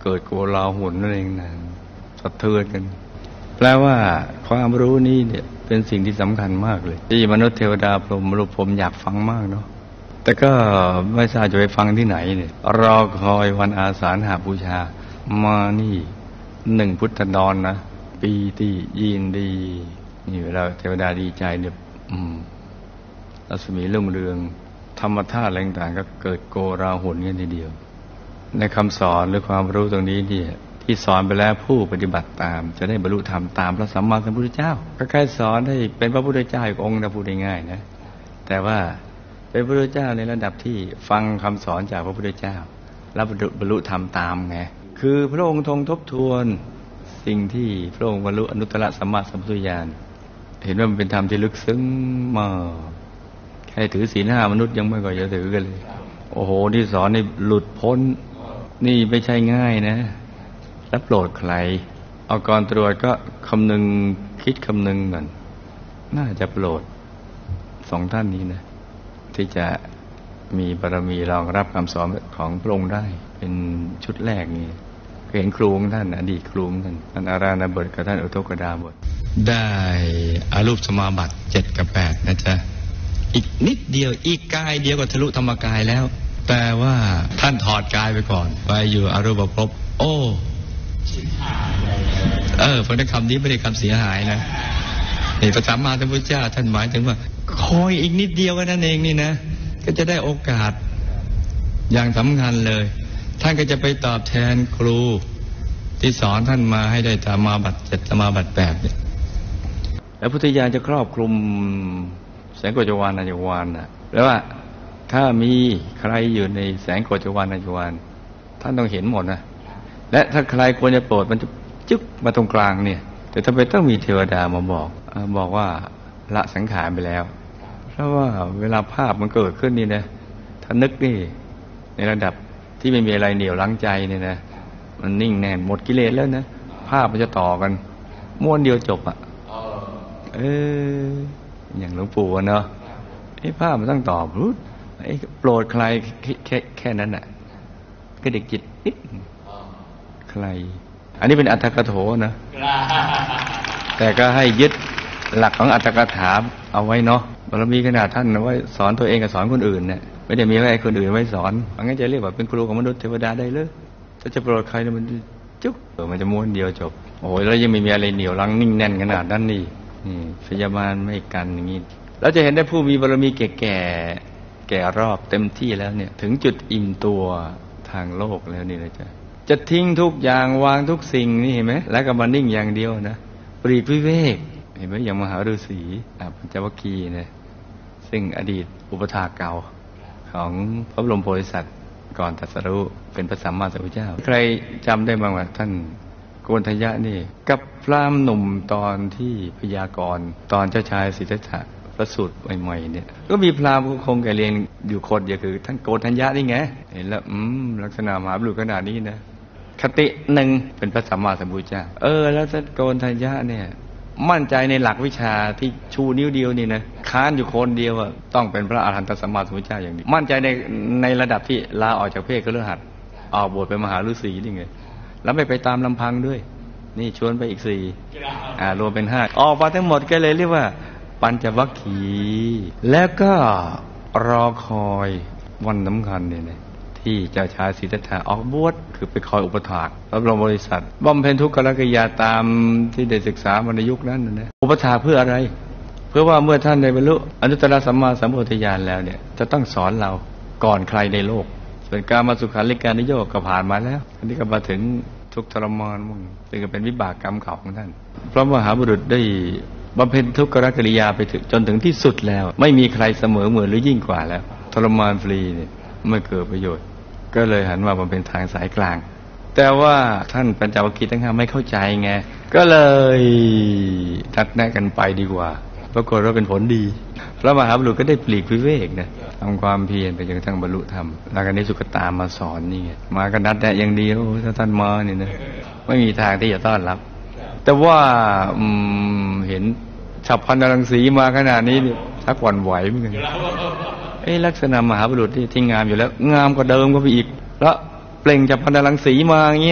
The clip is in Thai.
เกิดโกลาหลนั่นเองนะสะเทือนกันแปลว่าความรู้นี้เนี่ยเป็นสิ่งที่สำคัญมากเลยที่มนุษย์เทวดาพรหมรูปพรหมอยากฟังมากเนาะแต่ก็ไม่ทราบจะไปฟังที่ไหนเนี่ยรอคอยวันอาสาฬหบูชามานี่1 พุทธดรนะปีที่ยินดีนี่เวลาเทวดาดีใจเนี่ยรัศมีรุ่งเรืองธรรมธาตุอะไรต่างๆก็เกิดโกลาหลกันทีเดียวในคำสอนหรือความรู้ตรงนี้เนี่ยที่สอนไปแล้วผู้ปฏิบัติตามจะได้บรรลุธรรมตามพระสัมมาสัมพุทธเจ้าก็ใครสอนให้เป็นพระพุทธเจ้าอีกองค์นะพูดง่ายๆนะแต่ว่าเป็นพระพุทธเจ้าในระดับที่ฟังคำสอนจากพระพุทธเจ้าแล้วบรรลุธรรมตามไงคือพระองค์ทรงทบทวนสิ่งที่พระองค์บรรลุอนุตตรสัมมาสัมพุทธญาณเห็นว่ามันเป็นธรรมที่ลึกซึ้งมากแค่ถือศีล 5มนุษย์ยังไม่ก่อยจะถือกันเลยโอ้โหที่สอนนี่หลุดพ้นนี่ไม่ใช่ง่ายนะแล้วโปรดใครเอาก่อนตรวจก็คำนึงคิดคำนึงก่อนน่าจะโปรด2 ท่านนี้นะที่จะมีบารมีรองรับคำสอนของพระองค์ได้เป็นชุดแรกนี่เห็นครูของท่านอดีตครูของท่านอาราณบทกับท่านอุทกดาบทได้อารูปสมาบัติ7 กับ 8นะจ๊ะอีกนิดเดียวอีกกายเดียวก็ทะลุธรรมกายแล้วแต่ว่าท่านถอดกายไปก่อนไปอยู่อรูปภพโอ้เพราะในคำนี้ไม่ได้คำเสียหายนะนี่พระสัมมาสัมพุทธเจ้าท่านหมายถึงว่าคอยอีกนิดเดียวกันนั่นเองนี่นะก็จะได้โอกาสอย่างสำคัญเลยท่านก็จะไปตอบแทนครูที่สอนท่านมาให้ได้สมาบัติ7 สมาบัติ8เนี่ยแล้วพุทธญาณจะครอบคลุมแสงโคจรวาลอาจวาลนะแปลว่าถ้ามีใครอยู่ในแสงโคจรวาลอาจวาลท่านต้องเห็นหมดนะและถ้าใครควรจะโปรดมันจะจึ๊บมาตรงกลางเนี่ยแต่ทำไมต้องมีเทวดามาบอกว่าละสังขารไปแล้วเพราะว่าเวลาภาพมันเกิดขึ้นนี่นะถ้านึกนี่ในระดับที่ไม่มีอะไรเหนี่ยวรั้งใจเนี่ยนะมันนิ่งแน่นหมดกิเลสแล้วนะภาพมันจะต่อกันม้วนเดียวจบอย่างหลวงปู่เนาะภาพมันต้องต่อโปรดใครแค่นั้นน่ะก็เด็กจิตนิดใครอันนี้เป็นอัตถกถานะแต่ก็ให้ยึดหลักของอัตถกถาเอาไว้เนาะบารมีขนาดท่านไว้สอนตัวเองกับสอนคนอื่นเนี่ยไม่ได้มีไว้ให้คนอื่นไว้สอนงั้นจะเรียกว่าเป็นครูของมนุษย์เทวดาได้เลยถ้าจะโปรดใครมันจุ๊บมันจะม้วนเดียวจบโอ้ยแล้วยังไม่มีอะไรเหนียวรั้งนิ่งแน่นขนาดนั้นนี่พยาบาลไม่กันอย่างนี้แล้วจะเห็นได้ผู้มีบารมีแก่รอบเต็มที่แล้วเนี่ยถึงจุดอิ่มตัวทางโลกแล้วนี่นะจ๊ะจะทิ้งทุกอย่างวางทุกสิ่งนี่เห็นไหมแล้วก็มานิ่งอย่างเดียวนะปลีกวิเวกเห็นไหมอย่างมหาฤาษีปัญจวัคคีย์นะซึ่งอดีตอุปถากเก่าของพระบรมโพธิสัตว์ก่อนตรัสรู้เป็นพระสัมมาสัมพุทธเจ้าใครจำได้บ้างว่าท่านโกณฑยะนี่กับพราหมณ์หนุ่มตอนที่พยากรณ์ตอนเจ้าชายสิทธัตถะประสูติใหม่ๆเนี่ยก็มีพราหมณ์คงแก่เรียนอยู่คนเดียวคือท่านโกณฑยะนี่ไงเห็นแล้วลักษณะมหาบุรุษขนาดนี้นะคติหนึ่งเป็นพระสัมมาสัมพุทธเจ้าแล้วท่านโกณฑยะเนี่ยมั่นใจในหลักวิชาที่ชูนิ้วเดียวนี่นะค้านอยู่คนเดียวต้องเป็นพระอรหันตสัมมาสัมพุทธเจ้าอย่างนี้มั่นใจในระดับที่ลาออกจากเพศคฤหัสถ์ออกบวชเป็นมหาฤาษีนี่ไงแล้วไม่ไปตามลำพังด้วยนี่ชวนไปอีก4รวมเป็น5ออกมาทั้งหมดก็เลยเรียกว่าปัญจวัคคีย์แล้วก็รอคอยวันสำคัญเนี่ยที่เจ้าชายสิทธัตถะออกบวชคือไปคอยอุปถากพระบรมโพธิสัตว์บำเพ็ญทุกขกิริยาตามที่ได้ศึกษามาในยุคนั้นนะอุปถากเพื่ออะไรเพื่อว่าเมื่อท่านได้บรรลุอนุตตรสัมมาสัมโพธิญาณแล้วเนี่ยจะต้องสอนเราก่อนใครในโลกส่วนการมาสุขาริการนิโยคก็ผ่านมาแล้วอันนี้ก็มาถึงทุกทรมานมุ่งซึ่งเป็นวิบากกรรมของท่านเพราะมหาบุรุษได้บำเพ็ญทุกขกิริยาไปจนถึงที่สุดแล้วไม่มีใครเสมอเหมือนหรือยิ่งกว่าแล้วทรมานฟรีเนี่ยไม่เกิดประโยชน์ก็เลยหันมาบำเพ็ญทางสายกลางแต่ว่าท่านปัญจวัคคีย์ทั้ง5ไม่เข้าใจไงก็เลยทักแนะกันไปดีกว่าปรากฏว่าเป็นผลดีพระมหาบุรุษก็ได้ปลีกวิเวกนะทำความเพียรไปจนกระทั่งบรรลุธรรมแล้วก็นิสุกตามาสอนนี่ไงมากันนัดแนะอย่างเดียวถ้าท่านมาเนี่ยนะไม่มีทางที่จะต้อนรับแต่ว่าเห็นฉับพลันรังสีมาขนาดนี้เนี่ยชักหวั่นไหวเหมือนกันลักษณะมหาบุรุษที่งามอยู่แล้วงามกว่าเดิมก็ไปอีกแล้วเปล่งฉับพลันรังสีมาอย่างนี้